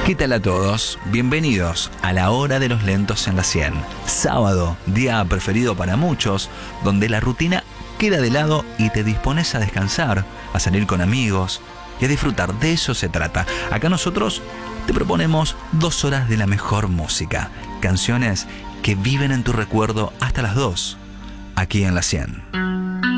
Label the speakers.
Speaker 1: ¿Qué tal a todos? Bienvenidos a la hora de los lentos en la 100. Sábado, día preferido para muchos, donde la rutina queda de lado y te dispones a descansar, a salir con amigos y a disfrutar. De eso se trata. Acá nosotros te proponemos 2 horas de la mejor música. Canciones que viven en tu recuerdo hasta las 2, aquí en la 100.